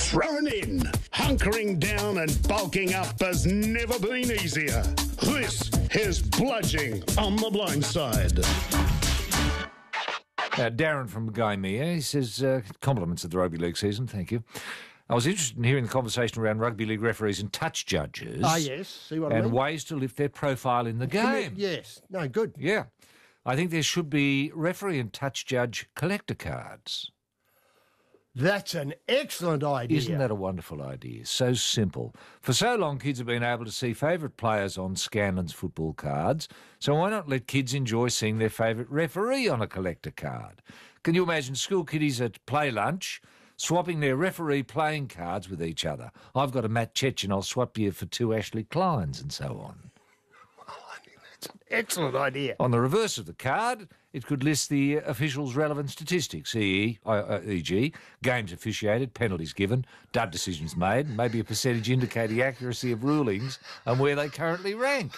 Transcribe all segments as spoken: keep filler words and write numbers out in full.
thrown in. Hunkering down and bulking up has never been easier. This is Bludging on the Blind Side. Uh, Darren from Gymea, he says, uh, compliments of the rugby league season, thank you. I was interested in hearing the conversation around rugby league referees and touch judges. Ah, yes, see what I and mean? ways to lift their profile in the game. Yes, no, good. Yeah. I think there should be referee and touch judge collector cards. That's an excellent idea. Isn't that a wonderful idea? So simple. For so long, kids have been able to see favourite players on Scanlon's football cards, so why not let kids enjoy seeing their favourite referee on a collector card? Can you imagine school kiddies at play lunch swapping their referee playing cards with each other? I've got a Matt Chechen, I'll swap you for two Ashley Kleins, and so on. That's an excellent idea. On the reverse of the card, it could list the official's relevant statistics, for example, games officiated, penalties given, dud decisions made, maybe a percentage indicating accuracy of rulings and where they currently rank.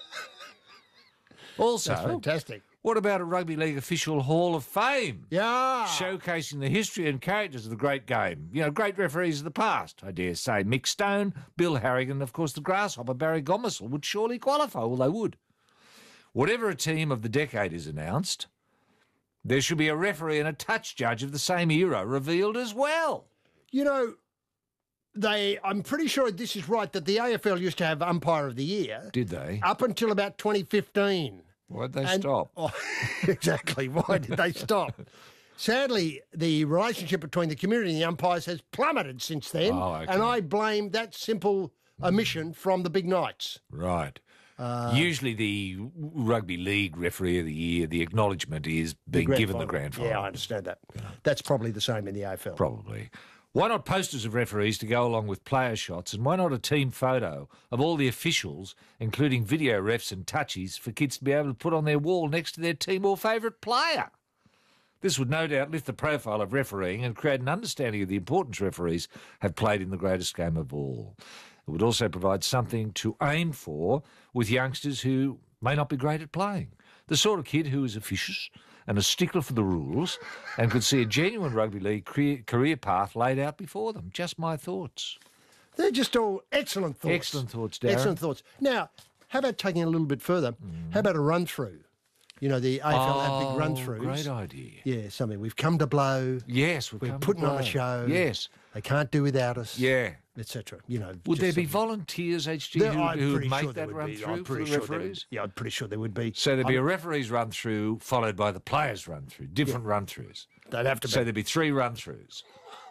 Also, That's fantastic. What about a Rugby League official Hall of Fame? Yeah. Showcasing the history and characters of the great game. You know, great referees of the past, I dare say. Mick Stone, Bill Harrigan, and of course the Grasshopper, Barry Gomersall, would surely qualify, well, they would. Whatever a team of the decade is announced, there should be a referee and a touch judge of the same era revealed as well. You know, they. I'm pretty sure this is right, that the A F L used to have Umpire of the Year. Did they? Up until about twenty fifteen. Why'd they And- stop? Oh, exactly. Why did they stop? Sadly, the relationship between the community and the umpires has plummeted since then, Oh, okay. and I blame that simple omission from the big nights. Right. Uh, Usually the Rugby League Referee of the Year, the acknowledgement is being grand given the final. grand final. Yeah, I understand that. That's probably the same in the A F L. Probably. Why not posters of referees to go along with player shots, and why not a team photo of all the officials, including video refs and touchies, for kids to be able to put on their wall next to their team or favourite player? This would no doubt lift the profile of refereeing and create an understanding of the importance referees have played in the greatest game of all. It would also provide something to aim for with youngsters who may not be great at playing. The sort of kid who is officious and a stickler for the rules and could see a genuine rugby league career, career path laid out before them. Just my thoughts. They're just all excellent thoughts. Excellent thoughts, Darren. Excellent thoughts. Now, how about taking it a little bit further? How about a run-through? You know, the A F L have big run-throughs. Oh, great idea. Yeah, something. We've come to blow. Yes, we've We're come to putting on blow. a show. Yes. They can't do without us. Yeah. et cetera. You know, Would just there be something. volunteers, H G, There- who, I'm who would pretty make sure there that would run be. through I'm for pretty the sure there would- referees? Yeah, I'm pretty sure there would be. So there'd be I'm- a referee's run through followed by the players' run through, different run throughs. They'd have to be. So there'd be three run throughs.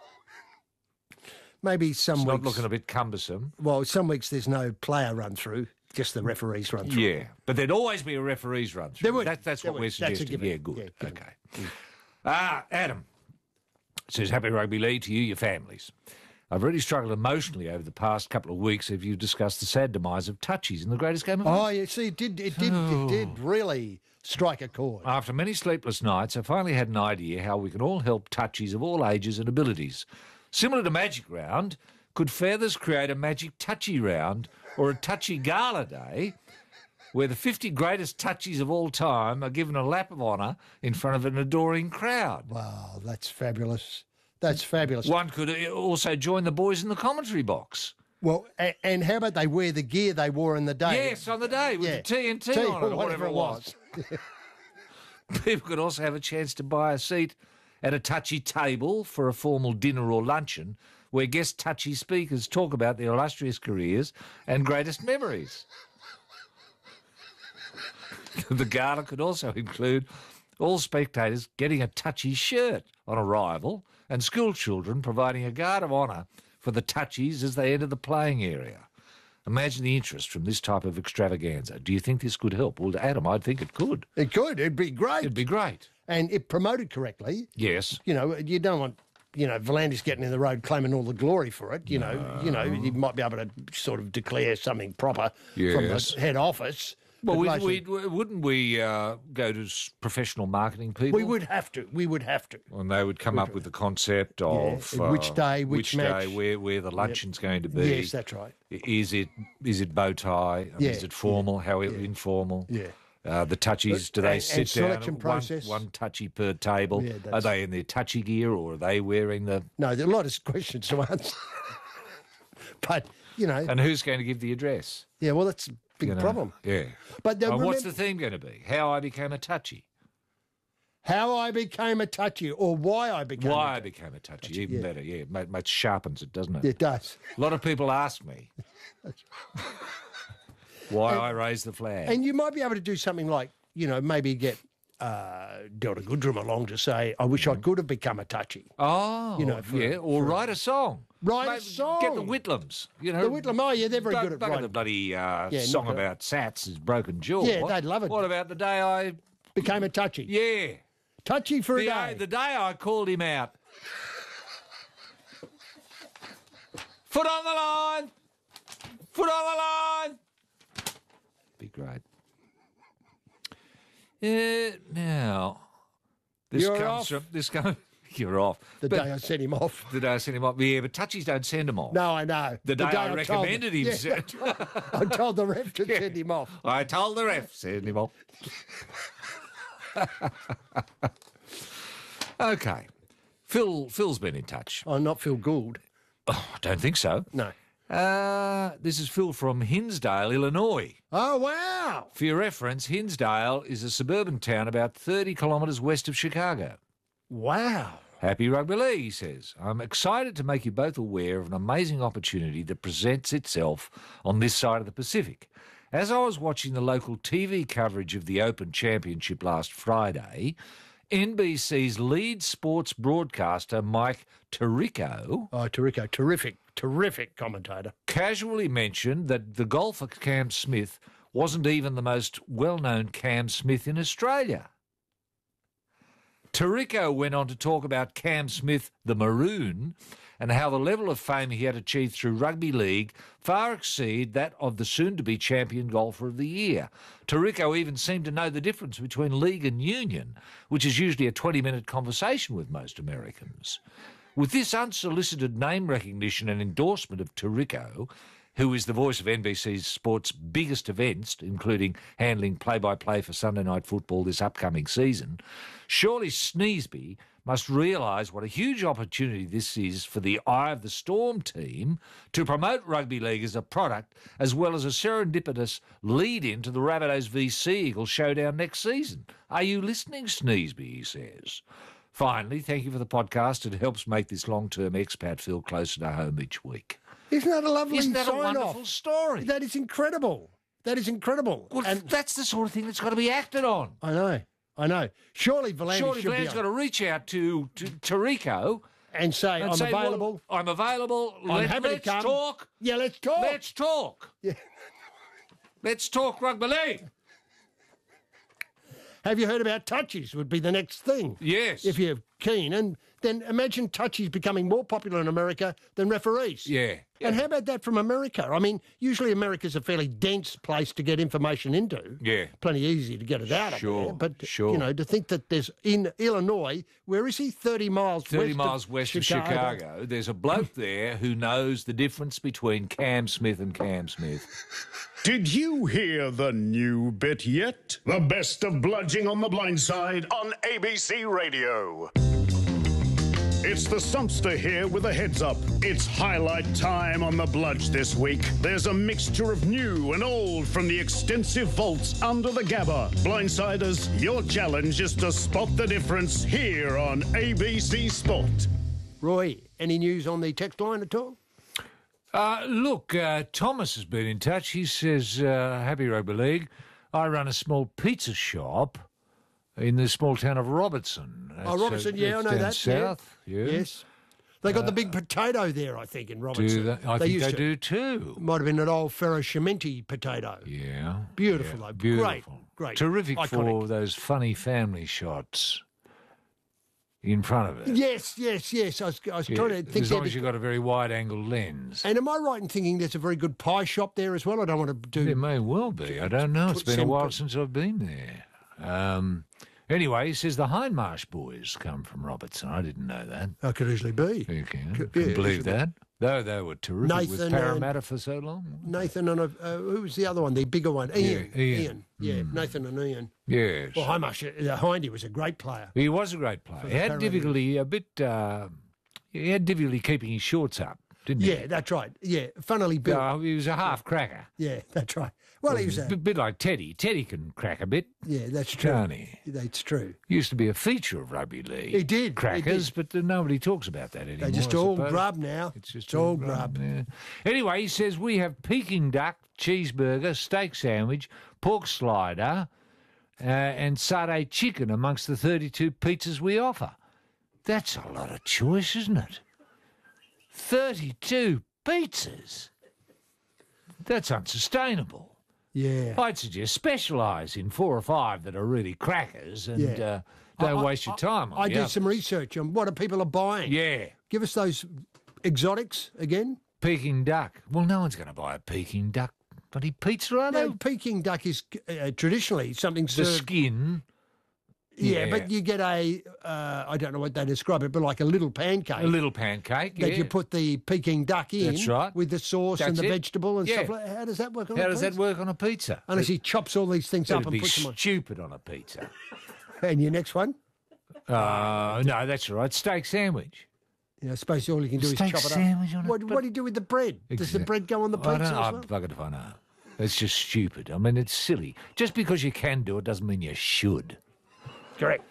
Maybe some It's weeks. not looking a bit cumbersome. Well, some weeks there's no player run through, just the referees run through. Yeah, but there'd always be a referee's run through. There would. That, that's There what would. we're That's a suggesting. given. Yeah, good. Yeah, given. Okay. Ah, Adam says, happy rugby league to you, your families. I've really struggled emotionally over the past couple of weeks as you've discussed the sad demise of touchies in the greatest game of all. Oh, you see, it did, it did, it did really strike a chord. After many sleepless nights, I finally had an idea how we can all help touchies of all ages and abilities. Similar to Magic Round, could Feathers create a Magic Touchy Round or a Touchy Gala Day where the fifty greatest touchies of all time are given a lap of honour in front of an adoring crowd? Wow, that's fabulous. That's fabulous. One could also join the boys in the commentary box. Well, and, and how about they wear the gear they wore in the day? Yes, on the day with Yeah. the T N T T on it or or whatever it was. was. People could also have a chance to buy a seat at a touchy table for a formal dinner or luncheon where guest touchy speakers talk about their illustrious careers and greatest memories. The gala could also include all spectators getting a touchy shirt on arrival and school children providing a guard of honour for the touchies as they enter the playing area. Imagine the interest from this type of extravaganza. Do you think this could help? Well, Adam, I think it could. It could. It'd be great. It'd be great. And if promoted correctly, Yes. you know, you don't want, you know, Volandis getting in the road claiming all the glory for it. You know, you know, you might be able to sort of declare something proper from Yes. the head office. Well, But we, mostly- we, wouldn't we uh, go to s- professional marketing people? we would have to. We would have to. And they would come up with the concept of Yeah, which day, which match. day, where where the luncheon's going to be. Yes, that's right. Is it is it bow tie? I mean, Yeah, Is it formal? How informal? Yeah. Uh, the touchies, do they And- sit and down selection one, process. one touchy per table? Yeah, Are that's- they in their touchy gear or are they wearing the... No, there are a lot of questions to answer. But, you know, And who's going to give the address? yeah, well, that's a big You know? problem. Yeah. But then And what's remember- the theme going to be? How I became a touchy. How I became a touchy or why I became Why a I became a touchy, even yeah. better. Yeah, it, it sharpens it, doesn't it? It does. A lot of people ask me why I raised the flag. And you might be able to do something like, you know, maybe get uh, Delta Goodrum along to say, I wish I could have become a touchy. Oh, You know, for- yeah, or write a song. Write a Maybe song. Get the Whitlams. You know, The Whitlam, oh, yeah, they're very Bug- good at bugger writing. the bloody uh, Yeah, song knock it- about Sats' broken jaw. Yeah, What- they'd love it. What about the day I... Became a touchy. Yeah. Touchy for a The, day. the day I called him out. Foot on the line. Foot on the line. Be great. Uh, now, this You're comes off. from... This comes... You're off. the But day I sent him off. the day I sent him off. Yeah, but touchies don't send them off. No, I know. The day I told recommended him Yeah, sent- that's right. I told the ref to send him off. I told the ref, send him off. Okay. Phil, Phil's been in touch. Oh, not Phil Gould. Oh, I don't think so. No. Uh, this is Phil from Hinsdale, Illinois. Oh, wow. For your reference, Hinsdale is a suburban town about thirty kilometres west of Chicago. Wow. Happy Rugby League, he says. I'm excited to make you both aware of an amazing opportunity that presents itself on this side of the Pacific. As I was watching the local T V coverage of the Open Championship last Friday, N B C's lead sports broadcaster, Mike Tirico, Oh, Tirico, terrific, terrific commentator. casually mentioned that the golfer Cam Smith wasn't even the most well-known Cam Smith in Australia. Tirico went on to talk about Cam Smith, the Maroon, and how the level of fame he had achieved through rugby league far exceed that of the soon-to-be champion golfer of the year. Tirico even seemed to know the difference between league and union, which is usually a twenty-minute conversation with most Americans. With this unsolicited name recognition and endorsement of Tirico, who is the voice of N B C's sport's biggest events, including handling play-by-play for Sunday Night Football this upcoming season, surely Sneesby must realise what a huge opportunity this is for the Eye of the Storm team to promote rugby league as a product, as well as a serendipitous lead-in to the Rabbitohs v Sea Eagles showdown next season. Are you listening, Sneesby, he says. Finally, thank you for the podcast. It helps make this long-term expat feel closer to home each week. Isn't that a lovely Isn't that a sign wonderful off? story? That is incredible. That is incredible. Well, and that's the sort of thing that's got to be acted on. I know, I know. Surely Volandis Surely should Glenn's be got on to reach out to, to Tirico and say, and I'm say, well, available. I'm available. I'm Let, happy to let's come. talk. Yeah, let's talk. Let's talk. Yeah. Let's talk rugby league. Have you heard about touchies would be the next thing. Yes. If you're keen. And then imagine touchies becoming more popular in America than referees. Yeah. And how about that from America? I mean, usually America's a fairly dense place to get information into. Yeah. Plenty easy to get it out Sure, of there. But, sure. you know, to think that there's in Illinois, where is he? thirty miles thirty west miles of west Chicago. of Chicago, there's a bloke there who knows the difference between Cam Smith and Cam Smith. Did you hear the new bit yet? The best of bludging on the blind side on A B C Radio. It's the Sumpster here with a heads up. It's highlight time on the Bludge this week. There's a mixture of new and old from the extensive vaults under the Gabba. Blindsiders, your challenge is to spot the difference here on A B C Sport. Roy, any news on the text line at all? Uh, look, uh, Thomas has been in touch. He says, uh, Happy Rugby League. I run a small pizza shop in the small town of Robertson. Oh, That's, Robertson, uh, yeah, I that's know down that. south. Yeah. Yeah. Yes. They got the big potato there, I think, in Robertson. Do they? I think used they to. do too. Might have been an old Ferro Cementi potato. Yeah. Beautiful, yeah, though. Beautiful. Great, great. Terrific for Iconic. those funny family shots in front of it. Yes, yes, yes. I was, I was Yeah, trying to think. as there long as be- you've got a very wide-angle lens. And am I right in thinking there's a very good pie shop there as well? I don't want to do. There may well be. I don't know. It's Put been a some- while since I've been there. Um, anyway, he says the Hindmarsh boys come from Robertson. I didn't know that. I could easily be. You can, Could- can yeah, believe easily. that. Though they were terrific Nathan with Parramatta for so long. Nathan and, uh, who was the other one, the bigger one? Ian. Yeah, Ian. Ian. Yeah, mm. Nathan and Ian. Yes. Well, Hamish, uh, Hindy was a great player. He was a great player. He had difficulty a bit, uh, he had difficulty keeping his shorts up, didn't he? Yeah, that's right. Yeah, funnily built. Uh, he was a half cracker. Yeah, that's right. Well, he was a a bit like Teddy. Teddy can crack a bit. Yeah, that's true. Can't he? That's true. Used to be a feature of rugby league. He did. Crackers, he did. but uh, nobody talks about that anymore. They're just I all suppose. grub now. It's just it's all grub. grub. Yeah. Anyway, he says we have Peking duck, cheeseburger, steak sandwich, pork slider, uh, and satay chicken amongst the thirty-two pizzas we offer. That's a lot of choice, isn't it? thirty-two pizzas. That's unsustainable. Yeah. I'd suggest specialise in four or five that are really crackers and Yeah. uh, don't I, waste your time. I, I on did the some research on what are people are buying. Yeah. Give us those exotics again. Peking duck. Well, no one's going to buy a Peking duck bloody pizza, are they? No, Peking duck is uh, traditionally something the served. skin. Yeah, yeah. but you get a, uh, I don't know what they describe it, but like a little pancake. A little pancake, that yeah. you put the Peking duck in. That's right. With the sauce That's and the it. vegetable and Yeah. stuff like that. How does that work on How a does pizza? that work on a pizza? Unless he chops all these things up It'd and be puts them on. stupid on a pizza. And your next one? Uh, no, that's all right. Steak sandwich. Yeah, I suppose all you can do Steak is chop it sandwich up. on a- What, but- what do you do with the bread? Does the Exact- bread go on the I pizza don't as know. well? I'm buggered if I know. It's just stupid. I mean, it's silly. Just because you can do it doesn't mean you should. Correct.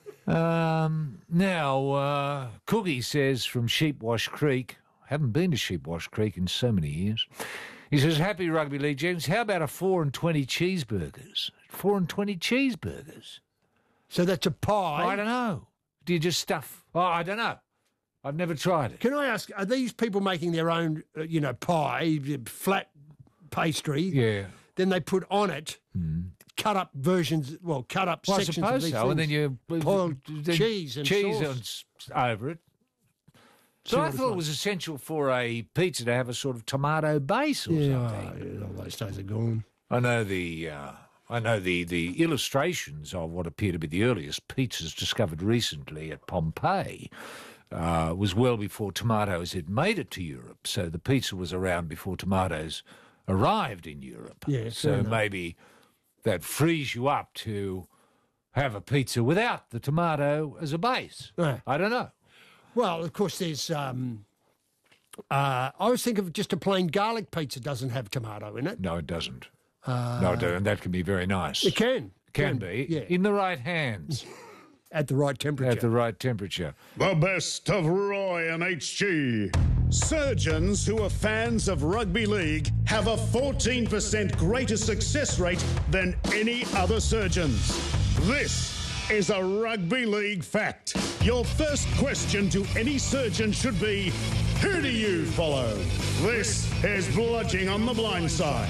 Um, now, uh, Cookie says from Sheepwash Creek, haven't been to Sheepwash Creek in so many years. He says, happy rugby league, James. How about a four and twenty cheeseburgers? Four and twenty cheeseburgers? So that's a pie. I don't know. Do you just stuff? Oh, I don't know. I've never tried it. Can I ask, are these people making their own, uh, you know, pie, flat pastry? Yeah. Then they put on it cut up versions, well, cut up Well, I sections of suppose these so. things. And then you Boiled then cheese and cheese sauce. and s- over it. So See I what it's thought it like. was essential for a pizza to have a sort of tomato base or Yeah, something. oh, all those days are gone. I know the uh, I know the, the illustrations of what appear to be the earliest pizzas discovered recently at Pompeii uh, was well before tomatoes had made it to Europe. So the pizza was around before tomatoes arrived in Europe. Yeah, fair so enough. maybe that frees you up to have a pizza without the tomato as a base. Right. I don't know. Well, of course, there's. Um, uh, I was thinking of just a plain garlic pizza doesn't have tomato in it. No, it doesn't. no, it doesn't. That can be very nice. It can. Can be. Yeah. In the right hands. At the right temperature. At the right temperature. The best of Roy and H G. Surgeons who are fans of rugby league have a fourteen percent greater success rate than any other surgeons. This is a rugby league fact. Your first question to any surgeon should be, who do you follow? This is Bludging on the Blind Side.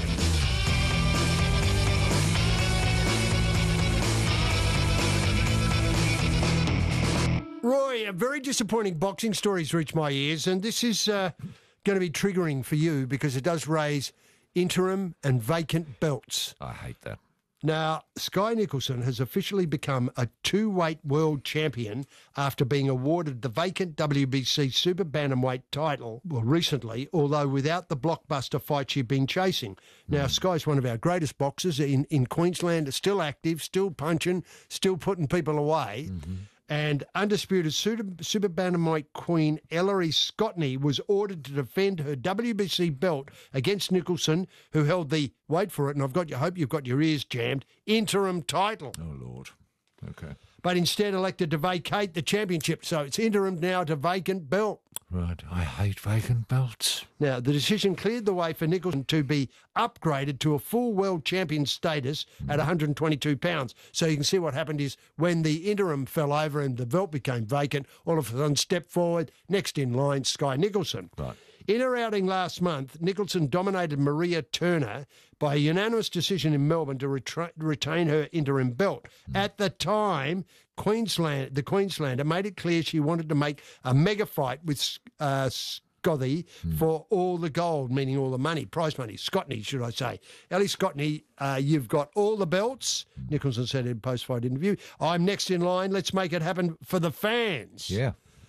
Roy, a very disappointing boxing story's reached my ears, and this is uh, going to be triggering for you because it does raise interim and vacant belts. I hate that. Now, Sky Nicholson has officially become a two-weight world champion after being awarded the vacant W B C Super Bantamweight title, well, recently, although without the blockbuster fight she'd been chasing. Now, Sky's one of our greatest boxers in, in Queensland, still active, still punching, still putting people away. And undisputed Super, Super Bantamweight queen Ellery Scottney was ordered to defend her W B C belt against Nicholson, who held the, wait for it, and I've got your hope you've got your ears jammed, interim title. Oh, Lord. Okay. But instead elected to vacate the championship. So it's interim now to vacant belt. Right. I hate vacant belts. Now, the decision cleared the way for Nicholson to be upgraded to a full world champion status at one hundred twenty-two pounds. So you can see what happened is when the interim fell over and the belt became vacant, all of a sudden stepped forward, next in line, Sky Nicholson. Right. In her outing last month, Nicholson dominated Maria Turner by a unanimous decision in Melbourne to retra- retain her interim belt. At the time, Queensland, the Queenslander made it clear she wanted to make a mega fight with uh, Scotty for all the gold, meaning all the money, prize money. Scottney, should I say. Ellie Scottney, uh, you've got all the belts, Nicholson said in a post-fight interview. I'm next in line. Let's make it happen for the fans. Yeah.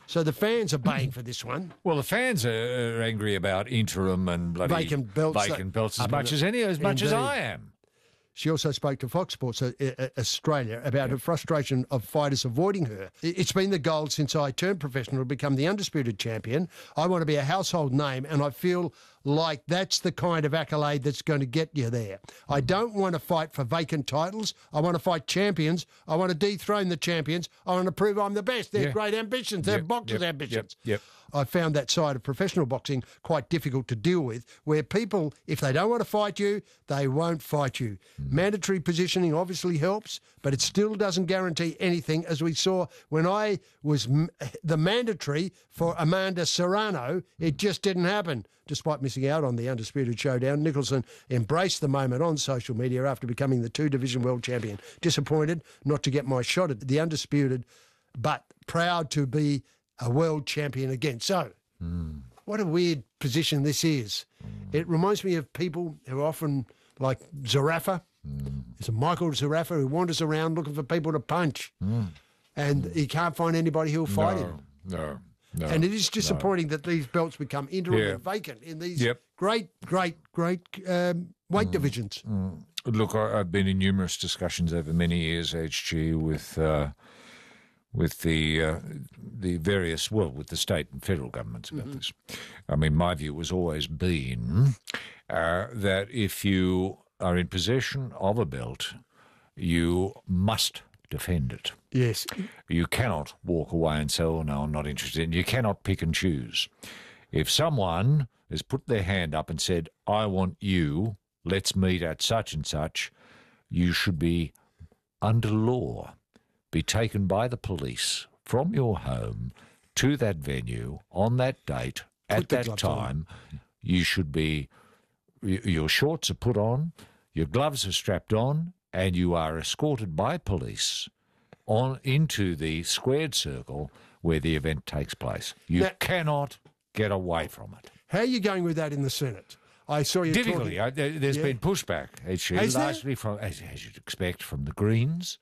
So the fans are baying for this one. Well, the fans are angry about interim and bloody Vacant belts. vacant belts as Up much in as any, as much as Indeed. I am. She also spoke to Fox Sports uh, uh, Australia about her frustration of fighters avoiding her. "I- It's been the goal since I turned professional to become the undisputed champion. I want to be a household name, and I feel like that's the kind of accolade that's going to get you there. I don't want to fight for vacant titles. I want to fight champions. I want to dethrone the champions. I want to prove I'm the best. They're Yeah. great ambitions. They're Yep, boxers' yep, ambitions. Yep, yep. I found that side of professional boxing quite difficult to deal with, where people, if they don't want to fight you, they won't fight you. Mm. Mandatory positioning obviously helps, but it still doesn't guarantee anything, as we saw when I was m- the mandatory for Amanda Serrano. It just didn't happen. Despite missing out on the Undisputed Showdown, Nicholson embraced the moment on social media after becoming the two-division world champion. Disappointed not to get my shot at the Undisputed, but proud to be a world champion again. So, Mm. what a weird position this is. It reminds me of people who often, like Zarafa. Mm. There's a Michael Zarafa who wanders around looking for people to punch, Mm. and he can't find anybody who'll fight no, him. No, no. And it is disappointing that these belts become interim Yeah. and vacant in these Yep. great, great, great um, weight Mm. divisions. Mm. Look, I, I've been in numerous discussions over many years, H G, with uh, with the uh, the various, well, with the state and federal governments about this. I mean, my view has always been uh, that if you are in possession of a belt, you must defend it. Yes. You cannot walk away and say, oh, no, I'm not interested. And you cannot pick and choose. If someone has put their hand up and said, I want you, let's meet at such and such, you should be, under law, be taken by the police from your home to that venue on that date at Put the that gloves on. time. You should be, y- your shorts are put on, your gloves are strapped on, and you are escorted by police on into the squared circle where the event takes place. You Now- cannot get away from it. How are you going with that in the Senate? I saw you Difficulty. talking... I, there, there's Yeah. been pushback, actually, Has there? largely from, as, as you'd expect, from the Greens.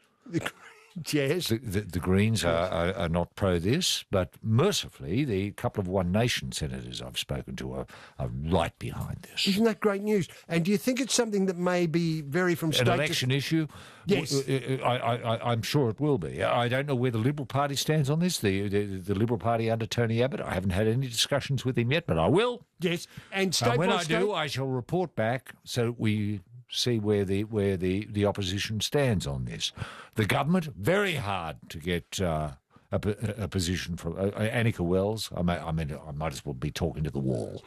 Yes. The, the, the Greens are, are, are not pro this, but mercifully, the couple of One Nation senators I've spoken to are, are right behind this. Isn't that great news? And do you think it's something that may be vary from state An to election issue? Yes. W- I, I, I, I'm sure it will be. I don't know where the Liberal Party stands on this, the, the, the Liberal Party under Tony Abbott. I haven't had any discussions with him yet, but I will. Yes. And state And when by I state? do, I shall report back so that we see where the where the, the opposition stands on this. The government, very hard to get uh, a, po- a position from uh, Annika Wells. I, may, I mean, I might as well be talking to the wall.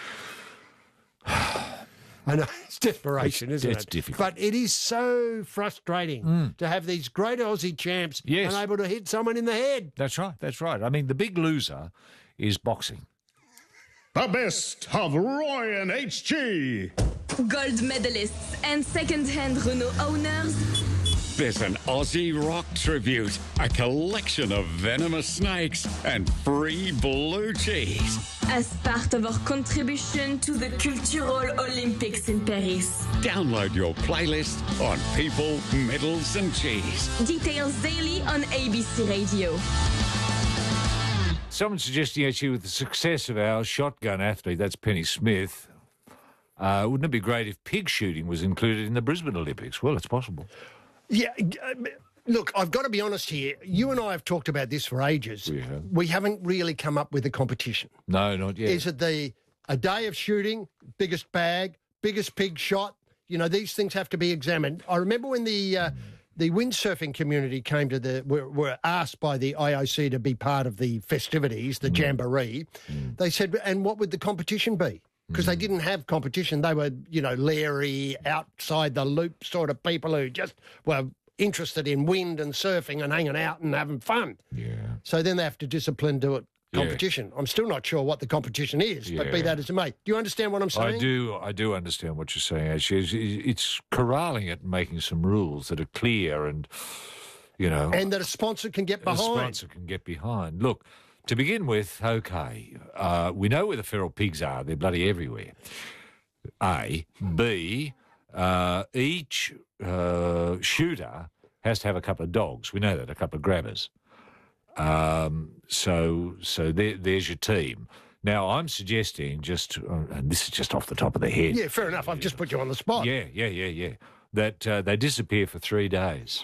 I know, it's desperation, It's- isn't it's it? difficult. But it is so frustrating to have these great Aussie champs Yes. unable to hit someone in the head. That's right. That's right. I mean, the big loser is boxing. The best of Roy and H G. Gold medalists and second-hand Renault owners. There's an Aussie rock tribute, a collection of venomous snakes, and free blue cheese. As part of our contribution to the Cultural Olympics in Paris. Download your playlist on people, medals, and cheese. Details daily on A B C Radio. Someone suggesting actually with the success of our shotgun athlete, that's Penny Smith, uh, wouldn't it be great if pig shooting was included in the Brisbane Olympics? Well, it's possible. Yeah. uh, Look, I've got to be honest here. You and I have talked about this for ages. We have. We haven't really come up with a competition. No, not yet. Is it the a day of shooting, biggest bag, biggest pig shot? You know, these things have to be examined. I remember when the uh, the windsurfing community came to the were, were asked by the I O C to be part of the festivities, the jamboree. They said, and what would the competition be? Because they didn't have competition. They were, you know, leery, outside the loop sort of people who just were interested in wind and surfing and hanging out and having fun. Yeah. So then they have to discipline to it. Yeah. Competition. I'm still not sure what the competition is, but be Yeah. that as it may. Do you understand what I'm saying? I do. I do understand what you're saying. Actually, it's, it's corralling it and making some rules that are clear and, you know, And that a sponsor can get a behind. sponsor can get behind. Look, to begin with, okay, uh, we know where the feral pigs are. They're bloody everywhere. A. B. Uh, each uh, shooter has to have a couple of dogs. We know that, a couple of grabbers. Um, so so there, there's your team. Now, I'm suggesting just, uh, and this is just off the top of the head. Yeah, fair enough. I've just put you on the spot. Yeah, yeah, yeah, yeah. That uh, they disappear for three days.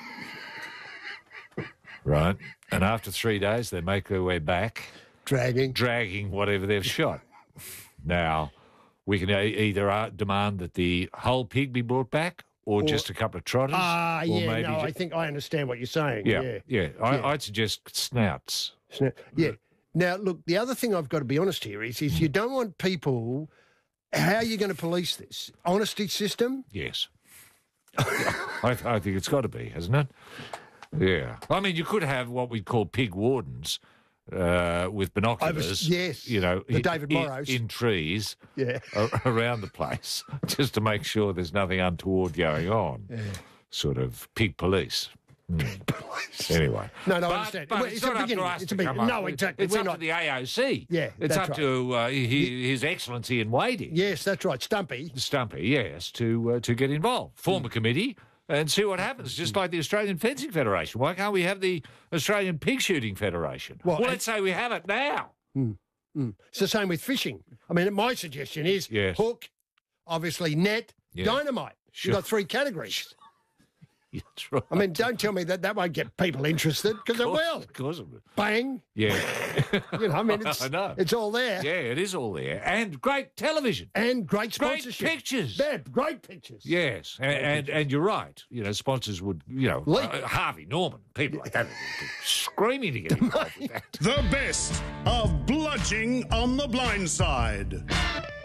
Right? And after three days, they make their way back. Dragging. Dragging whatever they've shot. Now, we can e- either uh, demand that the whole pig be brought back or, or just a couple of trotters. Ah, uh, yeah, maybe no, ju- I think I understand what you're saying. Yeah, Yeah, yeah. I, Yeah. I'd suggest snouts. Sna- Yeah. Now, look, the other thing I've got to be honest here is, is you don't want people... How are you going to police this? Honesty system? Yes. I, I think it's got to be, hasn't it? Yeah. I mean, you could have what we'd call pig wardens uh, with binoculars. yes, You know, the i- David i- Morrows. in trees Yeah. a- around the place just to make sure there's nothing untoward going on. Sort of pig police. Police. Anyway. No, no, I But- understand. But Well, it's, it's a not up beginning. to us It's to a beginning. come up No, with- exactly. It's We're up not- to the A O C. Yeah, It's that's up to uh, his, his Excellency in waiting. Yes, that's right. Stumpy. Stumpy, yes, to uh, to get involved. Form Mm. a committee and see what happens, just like the Australian Fencing Federation. Why can't we have the Australian Pig Shooting Federation? Well, Well, and- let's say we have it now. It's the same with fishing. I mean, my suggestion is Yes. hook, obviously net, Yeah. dynamite. Sure. You've got three categories. That's right. I mean, don't tell me that that won't get people interested, because it Of course- will. Of course it will. Bang. Yeah. You know, I mean, it's, I know. it's all there. Yeah, it is all there. And great television. And great Great sponsorship. pictures. Yeah, great pictures. Yes, and, and and you're right. You know, sponsors would, you know, Leap. uh, Harvey Norman, people like that, would be screaming to get involved with that. The best of bludging on the blind side.